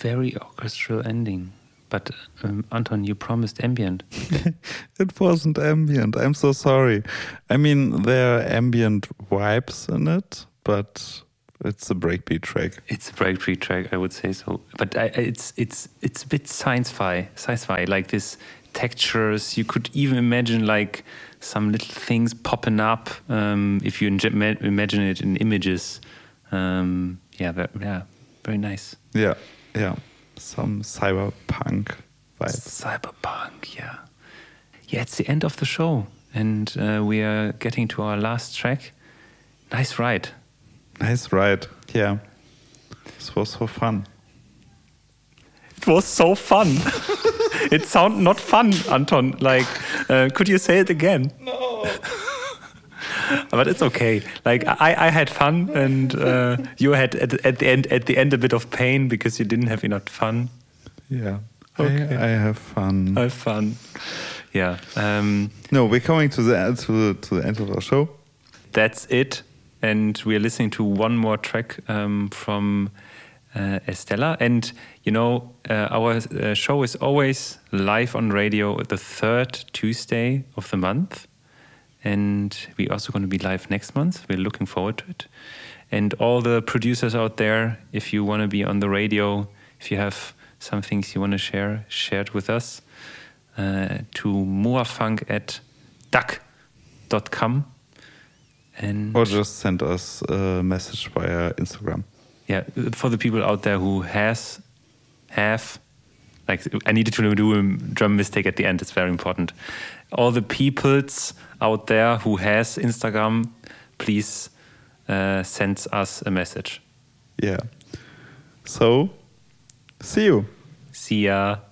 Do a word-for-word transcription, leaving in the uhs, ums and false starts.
very orchestral ending. But um, Anton, you promised ambient. It wasn't ambient. I'm so sorry. I mean, there are ambient vibes in it, but it's a breakbeat track. It's a breakbeat track, I would say so. But I, it's it's it's a bit science-fi, sci-fi, like this textures. You could even imagine like some little things popping up um, if you inge- imagine it in images. Um, yeah, very, yeah, very nice. Yeah, yeah. Some cyberpunk vibes. Cyberpunk, yeah. Yeah, it's the end of the show. And uh, we are getting to our last track. Nice ride. Nice ride, yeah. This was so fun. It was so fun. It sounded not fun, Anton. Like, uh, could you say it again? No. But it's okay. Like I, I had fun, and uh, you had at, at the end at the end a bit of pain because you didn't have enough fun. Yeah. Okay. I, I have fun. I have fun. Yeah. Um, no, we're coming to the to to the end of our show. That's it, and we are listening to one more track um, from uh, Estella. And you know, uh, our uh, show is always live on radio the third Tuesday of the month. And we're also going to be live next month. We're looking forward to it. And all the producers out there, if you want to be on the radio, if you have some things you want to share, share it with us uh, to moafunk at duck dot com. And or just send us a message via Instagram. Yeah, for the people out there who has, have, like I needed to do a German mistake at the end. It's very important. All the peoples out there who has Instagram, please uh, send us a message. Yeah. So, see you. See ya.